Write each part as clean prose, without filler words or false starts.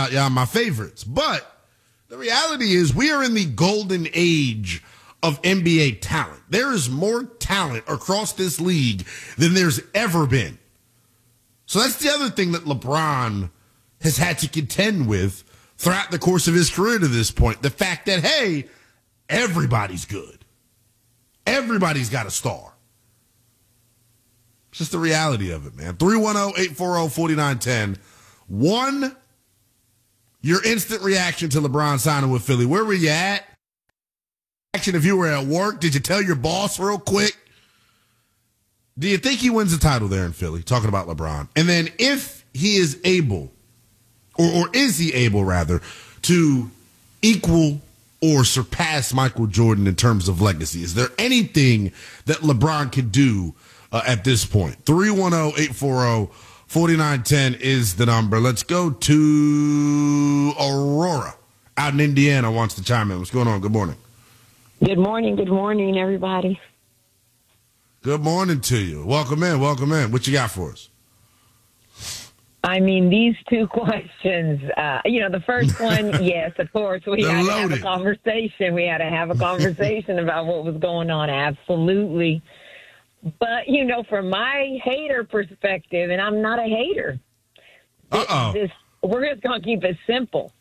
y'all my favorites. But the reality is we are in the golden age of NBA talent. There is more talent across this league than there's ever been. So that's the other thing that LeBron has had to contend with throughout the course of his career to this point. The fact that, hey, everybody's good. Everybody's got a star. It's just the reality of it, man. 310-840-4910. One, your instant reaction to LeBron signing with Philly. Where were you at? Action if you were at work. Did you tell your boss real quick? Do you think he wins the title there in Philly? Talking about LeBron. And then if he is able, or is he able, rather, to equal or surpass Michael Jordan in terms of legacy? Is there anything that LeBron could do at this point? 310-840-4910 is the number. Let's go to Aurora out in Indiana wants to chime in. What's going on? Good morning. Good morning, everybody. Good morning to you. Welcome in. What you got for us? I mean, these two questions, the first one, yes, of course, we had to have a conversation. We had to have a conversation about what was going on. Absolutely. But, from my hater perspective, and I'm not a hater, we're just going to keep it simple.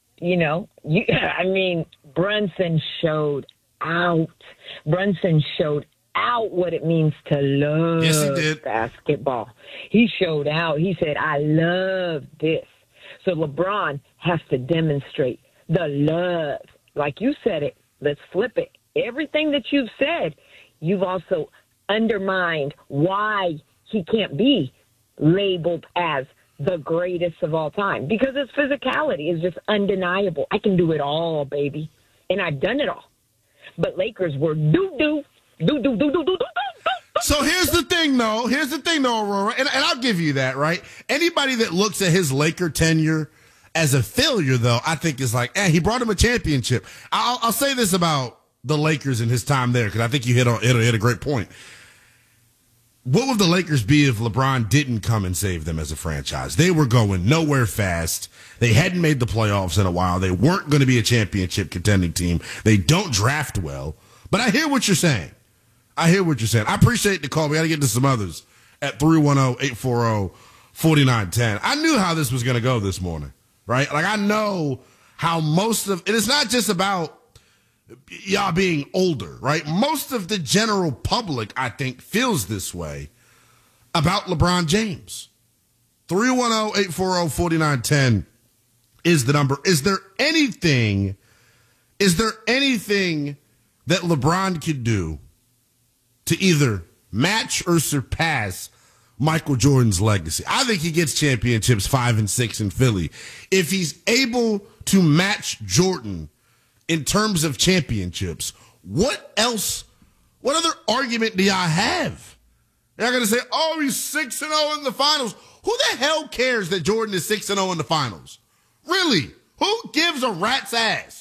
Brunson showed out. What it means to love basketball. He showed out. He said, I love this. So LeBron has to demonstrate the love. Like you said it, let's flip it. Everything that you've said, you've also undermined why he can't be labeled as the greatest of all time. Because his physicality is just undeniable. I can do it all, baby. And I've done it all. But Lakers were doo-doo. So here's the thing, though, Aurora, and I'll give you that, right? Anybody that looks at his Laker tenure as a failure, though, I think is like, he brought him a championship. I'll say this about the Lakers in his time there, because I think you hit a great point. What would the Lakers be if LeBron didn't come and save them as a franchise? They were going nowhere fast. They hadn't made the playoffs in a while. They weren't going to be a championship contending team. They don't draft well. But I hear what you're saying. I appreciate the call. We got to get to some others at 310-840-4910. I knew how this was going to go this morning, right? Like, I know how and it's not just about y'all being older, right? Most of the general public, I think, feels this way about LeBron James. 310-840-4910 is the number. Is there anything that LeBron could do to either match or surpass Michael Jordan's legacy? I think he gets championships 5 and 6 in Philly. If he's able to match Jordan in terms of championships, what other argument do y'all have? Y'all going to say, he's 6-0 in the finals. Who the hell cares that Jordan is 6-0 in the finals? Really? Who gives a rat's ass?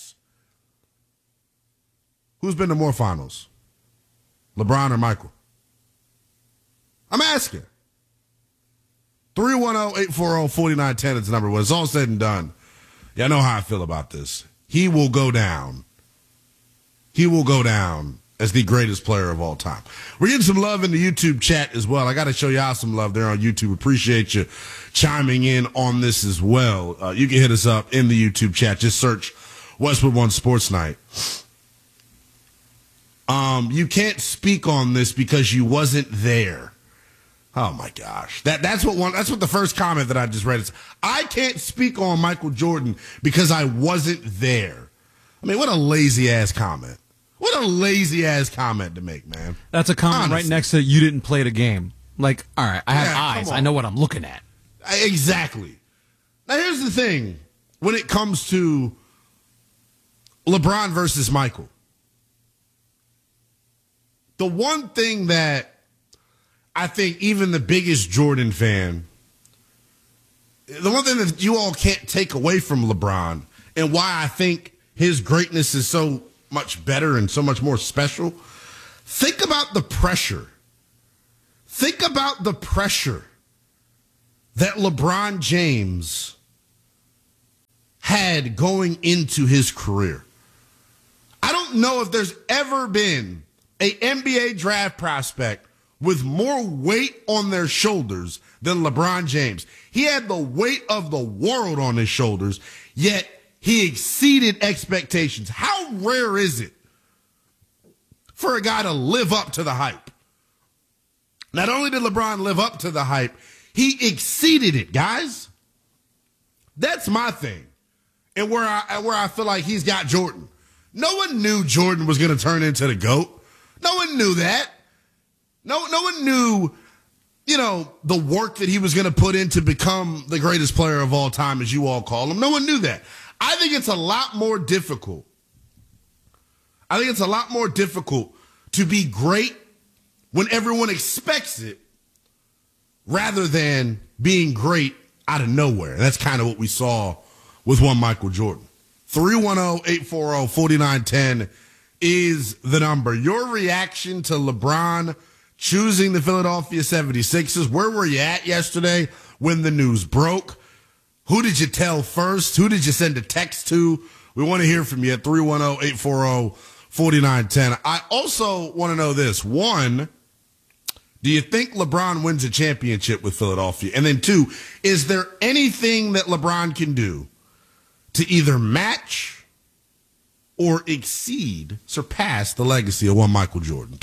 Who's been to more finals? LeBron or Michael? I'm asking. 310-840-4910 is the number. When it's all said and done, y'all know how I feel about this. He will go down. As the greatest player of all time. We're getting some love in the YouTube chat as well. I got to show y'all some love there on YouTube. Appreciate you chiming in on this as well. You can hit us up in the YouTube chat. Just search Westwood One Sports Night. You can't speak on this because you wasn't there. Oh my gosh. That's what the first comment that I just read is. I can't speak on Michael Jordan because I wasn't there. I mean, what a lazy ass comment. What a lazy ass comment to make, man. That's a comment right next to you didn't play the game. Like, all right, I have eyes. I know what I'm looking at. Exactly. Now here's the thing when it comes to LeBron versus Michael. The one thing that I think even the biggest Jordan fan, the one thing that you all can't take away from LeBron and why I think his greatness is so much better and so much more special, think about the pressure. Think about the pressure that LeBron James had going into his career. I don't know if there's ever been a NBA draft prospect with more weight on their shoulders than LeBron James. He had the weight of the world on his shoulders, yet he exceeded expectations. How rare is it for a guy to live up to the hype? Not only did LeBron live up to the hype, he exceeded it, guys. That's my thing. And where I feel like he's got Jordan. No one knew Jordan was going to turn into the GOAT. No one knew that. No one knew, the work that he was going to put in to become the greatest player of all time, as you all call him. No one knew that. I think it's a lot more difficult. To be great when everyone expects it rather than being great out of nowhere. That's kind of what we saw with one Michael Jordan. 310-840-4910 is the number. Your reaction to LeBron choosing the Philadelphia 76ers. Where were you at yesterday when the news broke? Who did you tell first? Who did you send a text to? We want to hear from you at 310-840-4910. I also want to know this. One, do you think LeBron wins a championship with Philadelphia? And then two, is there anything that LeBron can do to either match or surpass the legacy of one Michael Jordan?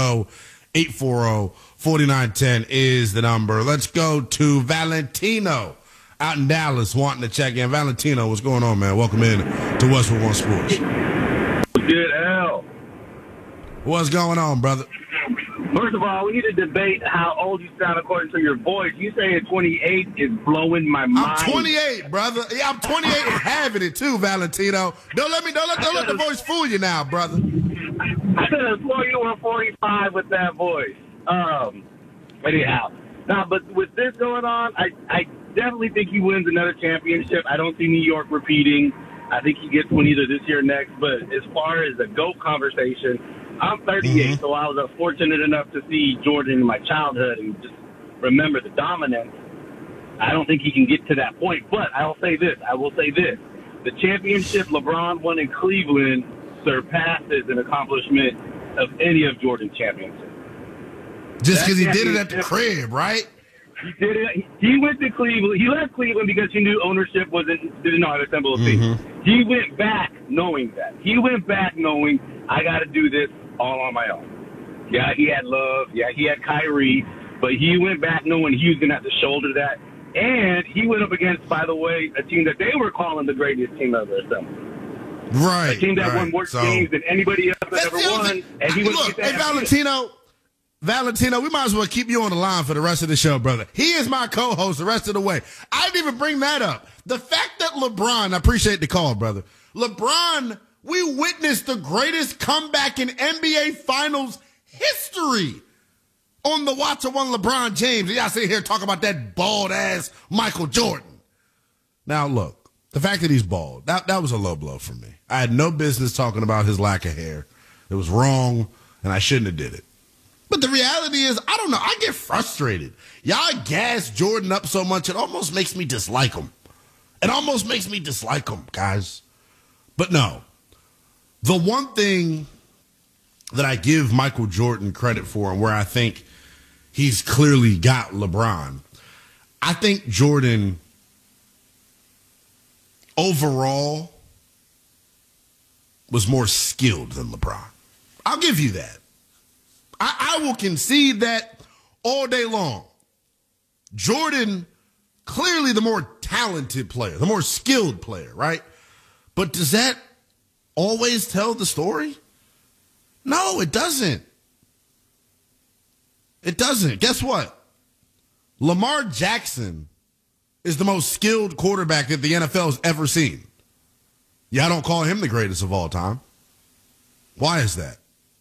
310-840-4910 is the number. Let's go to Valentino out in Dallas wanting to check in. Valentino, what's going on, man? Welcome in to Westwood One Sports. Good, Al. What's going on, brother? First of all, we need to debate how old you sound according to your voice. You saying 28 is blowing my mind. I'm 28, brother. Yeah, I'm 28 and having it too, Valentino. Don't let the voice fool you now, brother. I could have sworn you were 45 with that voice. Anyhow. Now, but with this going on, I definitely think he wins another championship. I don't see New York repeating. I think he gets one either this year or next. But as far as the GOAT conversation, I'm 38, so I was fortunate enough to see Jordan in my childhood and just remember the dominance. I don't think he can get to that point, but I will say this. The championship LeBron won in Cleveland surpasses an accomplishment of any of Jordan's championships. Just because he did it at the crib, right? He did it. He went to Cleveland. He left Cleveland because he knew ownership didn't know how to assemble a team. He went back knowing that. He went back knowing I got to do this all on my own. Yeah, he had Love. Yeah, he had Kyrie. But he went back knowing he was going to have to shoulder that. And he went up against, by the way, a team that they were calling the greatest team ever assembled. Right. A team that won more games than anybody else that ever won. And he look, hey, Valentino, we might as well keep you on the line for the rest of the show, brother. He is my co-host the rest of the way. I didn't even bring that up. The fact that LeBron, I appreciate the call, brother. LeBron, we witnessed the greatest comeback in NBA Finals history on the Watch of One LeBron James. Y'all sit here talking about that bald-ass Michael Jordan. Now, look, the fact that he's bald, that was a low blow for me. I had no business talking about his lack of hair. It was wrong, and I shouldn't have did it. But the reality is, I don't know. I get frustrated. Y'all gas Jordan up so much, it almost makes me dislike him. Guys. But no. The one thing that I give Michael Jordan credit for and where I think he's clearly got LeBron, I think Jordan overall was more skilled than LeBron. I'll give you that. I will concede that all day long. Jordan, clearly the more talented player, the more skilled player, right? But does that always tell the story? No, it doesn't. It doesn't. Guess what? Lamar Jackson is the most skilled quarterback that the NFL has ever seen. Yeah, I don't call him the greatest of all time. Why is that?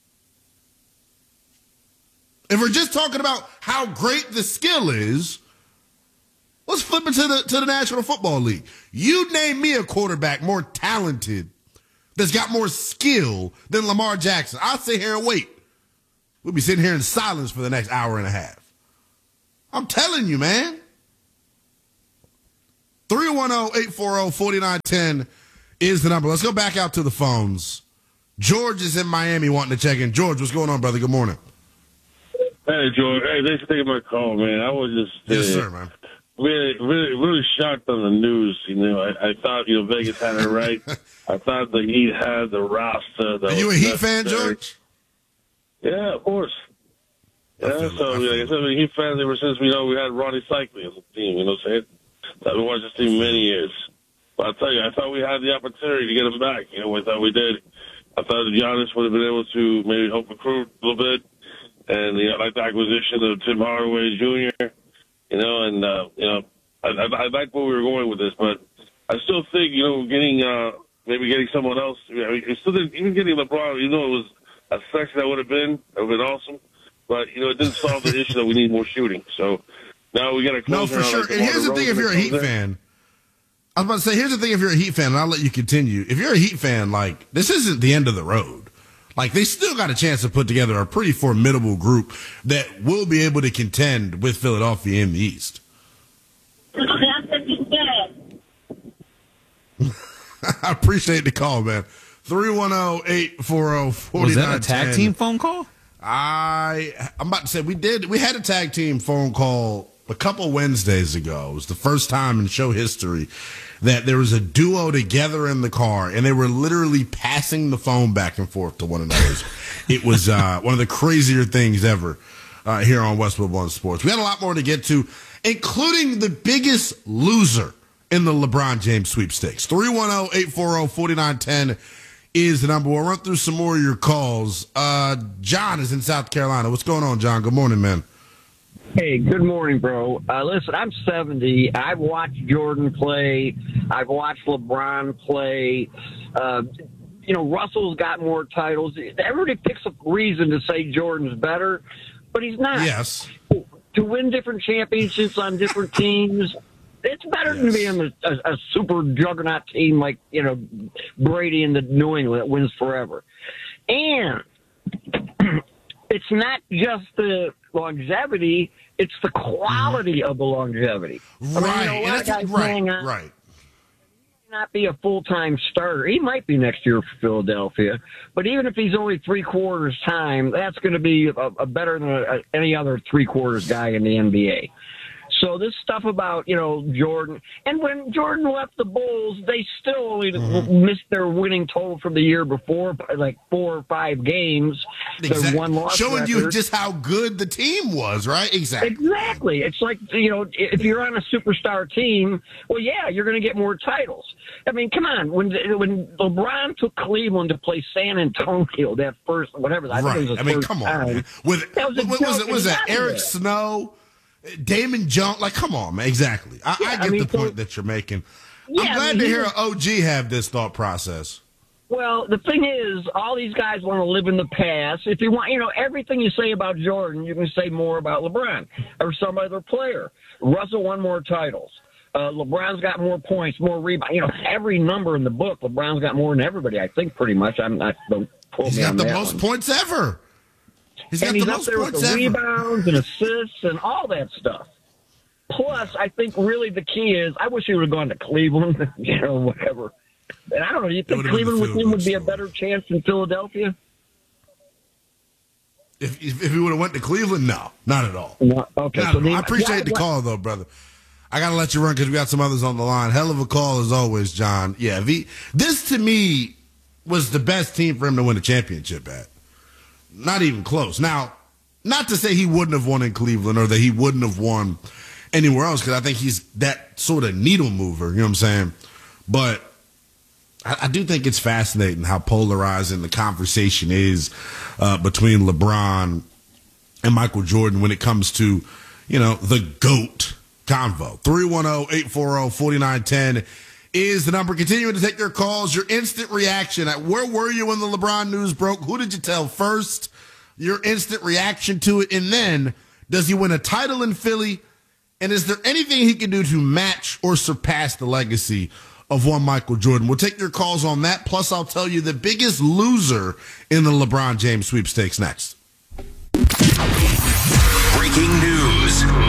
If we're just talking about how great the skill is, let's flip it to the National Football League. You name me a quarterback more talented that's got more skill than Lamar Jackson. I'll sit here and wait. We'll be sitting here in silence for the next hour and a half. I'm telling you, man. 310-840-4910 is the number. Let's go back out to the phones. George is in Miami wanting to check in. George, what's going on, brother? Good morning. Hey, George. Hey, thanks for taking my call, man. I was just yes, sir, man. Really shocked on the news. I thought Vegas had it right. I thought the Heat had the roster. Are you a Heat fan, George? Yeah, of course. Yeah, so like I said, we're Heat fans ever since we had Ronnie Cycling as a team. You know what I'm saying? I've been watching this team many years. But I'll tell you, I thought we had the opportunity to get him back. I thought we did. I thought Giannis would have been able to maybe help recruit a little bit. And, like the acquisition of Tim Hardaway Jr., I like where we were going with this, but I still think, getting someone else. Even getting LeBron, it was a section that would have been awesome. But, it didn't solve the issue that we need more shooting. So now we got to close. No, for sure. And here's the thing if you're a Heat fan. I was about to say, here's the thing if you're a Heat fan, and I'll let you continue. If you're a Heat fan, this isn't the end of the road. They still got a chance to put together a pretty formidable group that will be able to contend with Philadelphia in the East. I appreciate the call, man. 310-840-4910. Was that a tag team phone call? I'm about to say we had a tag team phone call a couple Wednesdays ago. It was the first time in show history that there was a duo together in the car, and they were literally passing the phone back and forth to one another. It was one of the crazier things ever here on Westwood One Sports. We had a lot more to get to, including the biggest loser in the LeBron James sweepstakes. 310-840-4910 is the number. We'll run through some more of your calls. John is in South Carolina. What's going on, John? Good morning, man. Hey, good morning, bro. Listen, I'm 70. I've watched Jordan play. I've watched LeBron play. Russell's got more titles. Everybody picks a reason to say Jordan's better, but he's not. Yes. To win different championships on different teams, it's better than being a super juggernaut team like, Brady in the New England that wins forever. And it's not just the longevity, it's the quality of the longevity. Right. Right. Not be a full-time starter. He might be next year for Philadelphia, but even if he's only 3/4 time, that's going to be a better than any other 3/4 guy in the NBA. So this stuff about, Jordan, and when Jordan left the Bulls, they still only missed their winning total from the year before by 4 or 5 games. Exactly. Their one-loss showing record. You just how good the team was, right? Exactly. It's like, if you're on a superstar team, well, yeah, you're going to get more titles. I mean, come on. When LeBron took Cleveland to play San Antonio, that first, whatever, I think it was the first come on, time. man. Was that Eric Snow? Damon Jones, come on, man. Exactly. I get the point that you're making. I'm glad to hear an OG have this thought process. Well, the thing is, all these guys want to live in the past. If you want, everything you say about Jordan, you can say more about LeBron or some other player. Russell won more titles. LeBron's got more points, more rebounds. Every number in the book, LeBron's got more than everybody, I think, pretty much. Don't quote me on that. He's got the most points ever. He's up there with the rebounds and assists and all that stuff. Plus, I think really the key is, I wish he would have gone to Cleveland, whatever. And I don't know, do you think Cleveland with him would be a better chance than Philadelphia? If he would have went to Cleveland, no, not at all. No, okay. So I appreciate the call, though, brother. I got to let you run because we got some others on the line. Hell of a call as always, John. Yeah, this to me was the best team for him to win a championship at. Not even close. Now, not to say he wouldn't have won in Cleveland or that he wouldn't have won anywhere else, because I think he's that sort of needle mover, you know what I'm saying? But I do think it's fascinating how polarizing the conversation is between LeBron and Michael Jordan when it comes to, the GOAT convo. 310-840-4910 is the number. Continuing to take your calls, your instant reaction. Where were you when the LeBron news broke? Who did you tell first? Your instant reaction to it. And then, does he win a title in Philly? And is there anything he can do to match or surpass the legacy of one Michael Jordan? We'll take your calls on that. Plus, I'll tell you the biggest loser in the LeBron James sweepstakes next. Breaking news.